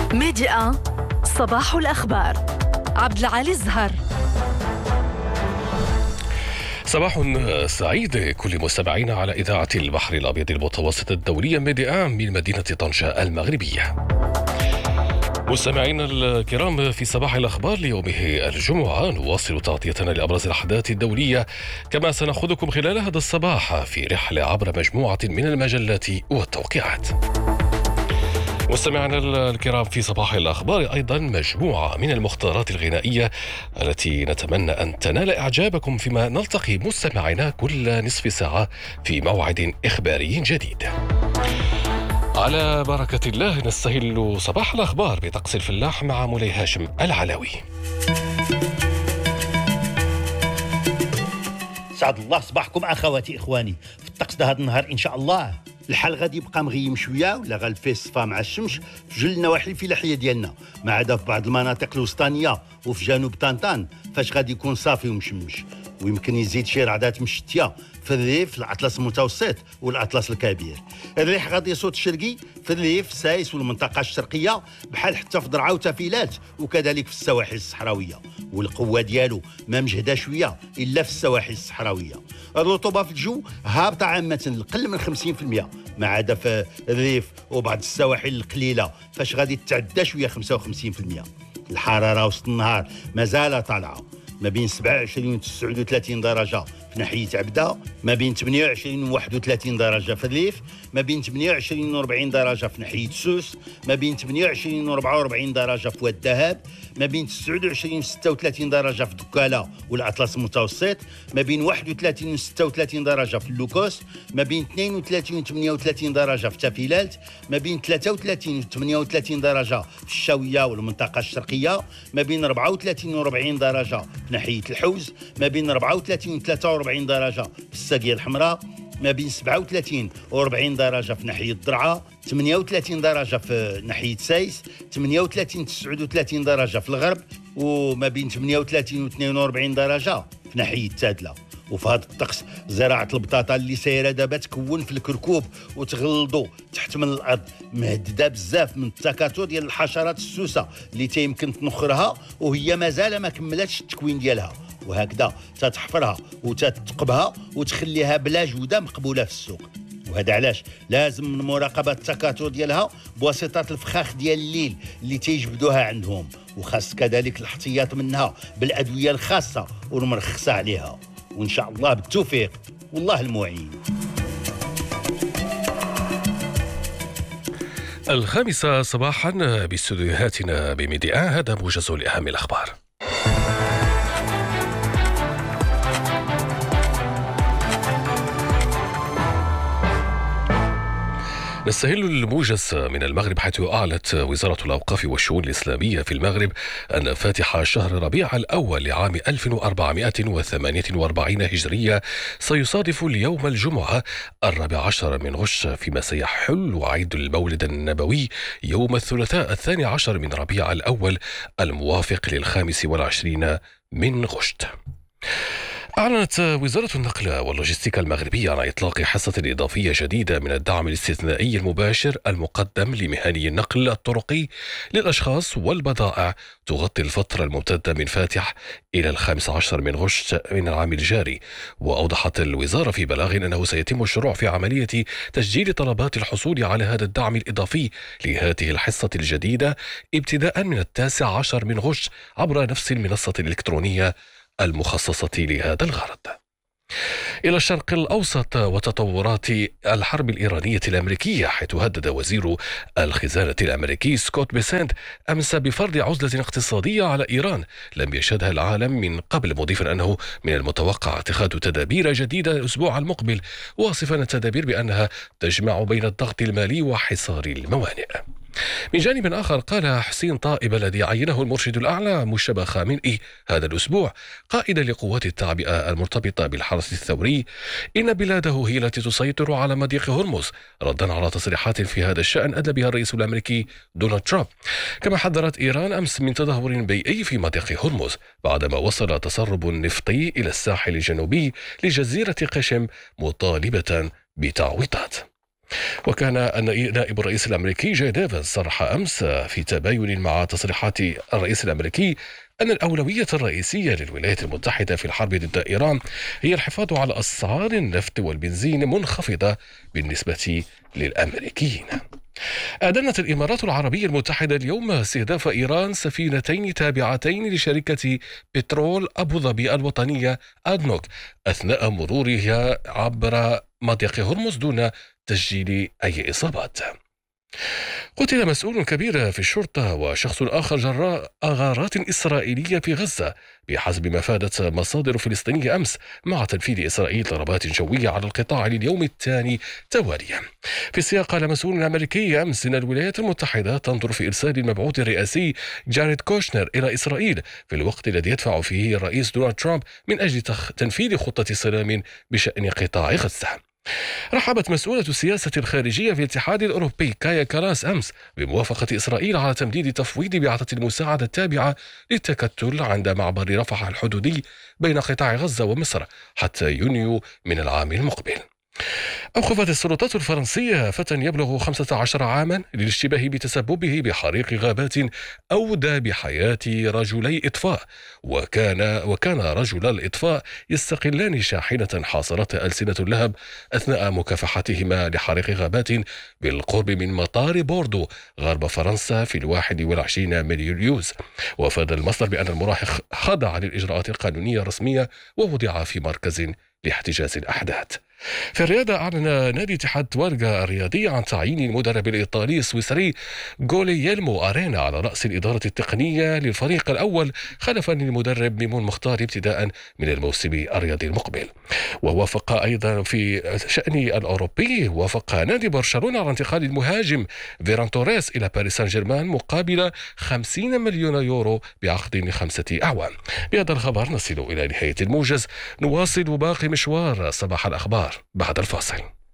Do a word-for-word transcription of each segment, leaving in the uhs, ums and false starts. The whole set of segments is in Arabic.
ميديا صباح الأخبار. عبد العالي الزهر. صباح سعيد كل مستمعينا على إذاعة البحر الأبيض المتوسط الدولية ميديا من مدينة طنجة المغربية. مستمعينا الكرام، في صباح الأخبار ليومه الجمعة نواصل تغطيتنا لأبرز الأحداث الدولية، كما سنأخذكم خلال هذا الصباح في رحلة عبر مجموعة من المجلات والتوقيعات. مستمعينا الكرام، في صباح الأخبار أيضا مجموعة من المختارات الغنائية التي نتمنى أن تنال إعجابكم، فيما نلتقي مستمعينا كل نصف ساعة في موعد إخباري جديد. على بركة الله نستهل صباح الأخبار بطقس الفلاح مع مولاي هاشم العلوي. سعد الله صباحكم أخواتي إخواني. في الطقس ده هذا النهار إن شاء الله الحال غادي يبقى مغيم شويه ولا غالفيه الصفا مع الشمس في جل النواحي الفلاحيه ديالنا، ما عدا في بعض المناطق الوسطانيه وفي جنوب طنطان فاش غادي يكون صافي ومشمش، ويمكن يزيد شي رعدات مشتيه في الريف، الأطلس المتوسط والأطلس الكبير. الريح غادي يصوت شرقي في الريف، سايس والمنطقة الشرقية، بحال حتى في درعا وتافيلات، وكذلك في السواحل الصحراوية، والقوة ديالو ما مجهدة شوية إلا في السواحل الصحراوية. الرطوبة في الجو هابطة عامة القل من خمسين بالمئة، ما عدا في الريف وبعض السواحل القليلة فاش غادي تتعدى شوية خمسة وخمسين بالمئة. الحرارة وسط النهار مازال طالعة ما بين سبعة وعشرين و تسعة وثلاثين درجة في ناحية عبدة، ما بين ثمانية وعشرين و واحد وثلاثين درجة في الريف، ما بين ثمانية وعشرين و أربعين درجة في ناحية سوس، ما بين ثمانية وعشرين و أربعة وأربعين درجة في واد الذهب، ما بين تسعة وعشرين و ستة وثلاثين درجة في دكالة والأطلس المتوسط، ما بين واحد وثلاثين و ستة وثلاثين درجة في اللوكوس، ما بين اثنين وثلاثين و ثمانية وثلاثين درجة في تافيلات، ما بين ثلاثة وثلاثين و ثمانية وثلاثين درجة في الشاوية والمنطقة الشرقية، ما بين أربعة وثلاثين و أربعين درجة في ناحية الحوز، ما بين أربعة وثلاثين و ثلاثة وأربعين درجة في الساقية الحمراء، ما بين سبعة وثلاثين و أربعين درجة في ناحية درعا، ثمانية وثلاثين درجة في ناحية سايس، ثمانية وثلاثين و تسعة وثلاثين درجة في الغرب، وما بين ثمانية وثلاثين و اثنين وأربعين درجة في ناحية تادلة. وفي هذا الطقس زراعة البطاطا اللي سايرة دابا تكون في الكركوب وتغلضوا تحت من الأرض مهددة بزاف من التكاثر ديال الحشرات السوسة اللي تيمكن تنخرها وهي مازال ما كملتش التكوين ديالها، وهكذا تتحفرها وتتقبها وتخليها بلا جودة مقبولة في السوق. وهذا علاش لازم من مراقبة التكاثر ديالها بواسطة الفخاخ ديال الليل اللي تيجبدوها عندهم، وخاص كذلك الاحتياط منها بالأدوية الخاصة والمرخصة عليها. وإن شاء الله بالتوفيق والله المعين. الخامسة صباحا باستديوهاتنا بميديا، هذا موجز لأهم الأخبار. نستهل الموجز من المغرب، حيث أعلنت وزارة الأوقاف والشؤون الإسلامية في المغرب أن فاتح شهر ربيع الأول لعام ألف وأربعمائة وثمانية وأربعين هجرية سيصادف اليوم الجمعة الرابع عشر من غش، فيما سيحل عيد المولد النبوي يوم الثلاثاء الثاني عشر من ربيع الأول الموافق للخامس والعشرين من غشت. أعلنت وزارة النقل واللوجستيكا المغربية عن إطلاق حصة إضافية جديدة من الدعم الاستثنائي المباشر المقدم لمهني النقل الطرقي للأشخاص والبضائع، تغطي الفترة الممتدة من فاتح إلى الخامس عشر من غشت من العام الجاري. وأوضحت الوزارة في بلاغ أنه سيتم الشروع في عملية تسجيل طلبات الحصول على هذا الدعم الإضافي لهذه الحصة الجديدة ابتداء من التاسع عشر من غشت عبر نفس المنصة الإلكترونية المخصصة لهذا الغرض. إلى الشرق الأوسط وتطورات الحرب الإيرانية الأمريكية، حيث هدد وزير الخزانة الأمريكي سكوت بيسنت أمس بفرض عزلة اقتصادية على إيران لم يشهدها العالم من قبل، مضيفا أنه من المتوقع اتخاذ تدابير جديدة الأسبوع المقبل، واصفا التدابير بأنها تجمع بين الضغط المالي وحصار الموانئ. من جانب آخر، قال حسين طائب الذي عينه المرشد الأعلى مجتبى خامنئي هذا الأسبوع قائدا لقوات التعبئة المرتبطة بالحرس الثوري إن بلاده هي التي تسيطر على مضيق هرمز، ردا على تصريحات في هذا الشأن أدلى بها الرئيس الأمريكي دونالد ترامب. كما حذرت إيران أمس من تدهور بيئي في مضيق هرمز بعدما وصل تسرب نفطي إلى الساحل الجنوبي لجزيرة قشم، مطالبة بتعويضات. وكان أن نائب الرئيس الأمريكي جاي ديفيس صرح أمس في تباين مع تصريحات الرئيس الأمريكي أن الأولوية الرئيسية للولايات المتحدة في الحرب ضد إيران هي الحفاظ على أسعار النفط والبنزين منخفضة بالنسبة للأمريكيين. أعلنت الإمارات العربية المتحدة اليوم استهداف إيران سفينتين تابعتين لشركة بترول أبو ظبي الوطنية أدنوك أثناء مرورها عبر مضيق هرمز دون تسجيل أي إصابات. قتل مسؤول كبير في الشرطة وشخص آخر جراء غارات إسرائيلية في غزة بحسب ما فادت مصادر فلسطينية أمس، مع تنفيذ إسرائيل ضربات جوية على القطاع لليوم الثاني تواليا. في السياق قال مسؤول أمريكي أمس إن الولايات المتحدة تنظر في إرسال المبعوث الرئاسي جاريد كوشنر إلى إسرائيل في الوقت الذي يدفع فيه الرئيس دونالد ترامب من أجل تنفيذ خطة سلام بشأن قطاع غزة. رحبت مسؤولة السياسة الخارجية في الاتحاد الأوروبي كايا كالاس أمس بموافقة إسرائيل على تمديد تفويض بعثة المساعدة التابعة للتكتل عند معبر رفح الحدودي بين قطاع غزة ومصر حتى يونيو من العام المقبل. أوقفت السلطات الفرنسية فتى يبلغ خمسة عشر عاما للاشتباه بتسببه بحريق غابات أودى بحياة رجلي إطفاء، وكان وكان رجل الإطفاء يستقلان شاحنة حاصرة ألسنة اللهب أثناء مكافحتهما لحريق غابات بالقرب من مطار بوردو غرب فرنسا في الواحد والعشرين من يوليوز. وأفاد المصدر بأن المراهق خضع للإجراءات القانونية الرسمية ووضع في مركز لاحتجاز الأحداث. في الرياضة، أعلن نادي اتحاد توارغا الرياضي عن تعيين المدرب الإيطالي السويسري غولييلمو أرينا على رأس الإدارة التقنية للفريق الأول خلفا للمدرب ميمون مختار ابتداء من الموسم الرياضي المقبل. ووافق أيضا في شأن الأوروبي وافق نادي برشلونة على انتقال المهاجم فيران توريس إلى باريس سان جيرمان مقابل خمسين مليون يورو بعقد لخمسة أعوام. بهذا الخبر نصل إلى نهاية الموجز. نواصل باقي مشوار صباح الأخبار بعد الفاصل.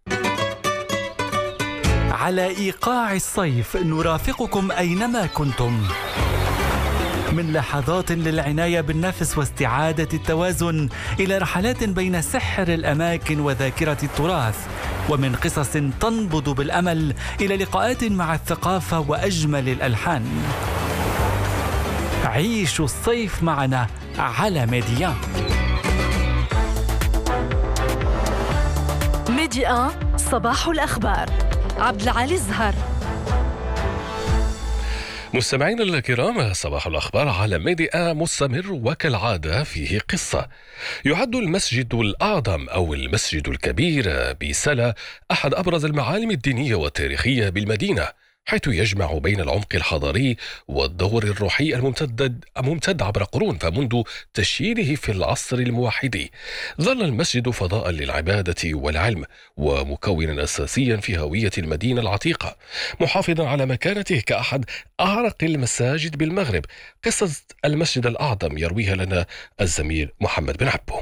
على إيقاع الصيف نرافقكم أينما كنتم، من لحظات للعناية بالنفس واستعادة التوازن إلى رحلات بين سحر الأماكن وذاكرة التراث، ومن قصص تنبض بالأمل إلى لقاءات مع الثقافة وأجمل الألحان. عيشوا الصيف معنا على ميديا. ميديا صباح الأخبار. عبد العالي الزهر. مستمعين الكرام، صباح الأخبار على ميديا مستمر وكالعادة فيه قصة. يعد المسجد الأعظم أو المسجد الكبير بسلا أحد أبرز المعالم الدينية والتاريخية بالمدينة، حيث يجمع بين العمق الحضاري والدور الروحي الممتد الممتد عبر قرون. فمنذ تشييده في العصر الموحدي ظل المسجد فضاء للعبادة والعلم ومكونا أساسيا في هوية المدينة العتيقة، محافظا على مكانته كأحد أعرق المساجد بالمغرب. قصة المسجد الأعظم يرويها لنا الزميل محمد بن عبو.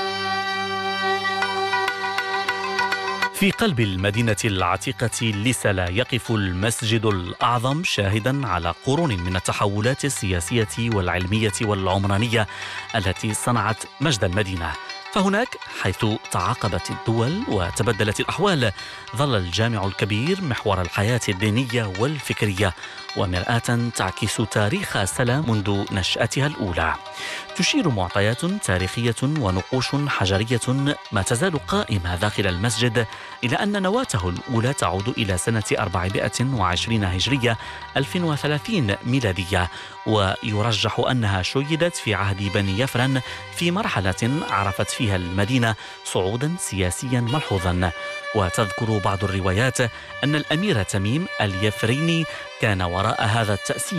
في قلب المدينة العتيقة لسلا يقف المسجد الأعظم شاهدا على قرون من التحولات السياسية والعلمية والعمرانية التي صنعت مجد المدينة. فهناك حيث تعاقبت الدول وتبدلت الأحوال ظل الجامع الكبير محور الحياة الدينية والفكرية ومرآة تعكس تاريخ سلا منذ نشأتها الأولى. تشير معطيات تاريخية ونقوش حجرية ما تزال قائمة داخل المسجد إلى أن نواته الأولى تعود إلى سنة أربعمائة وعشرين هجرية ألف وثلاثين ميلادية، ويرجح أنها شيدت في عهد بني يفرن في مرحلة عرفت فيها المدينة صعودا سياسيا ملحوظا. وتذكر بعض الروايات أن الأمير تميم اليفريني كان وراء هذا التأسيس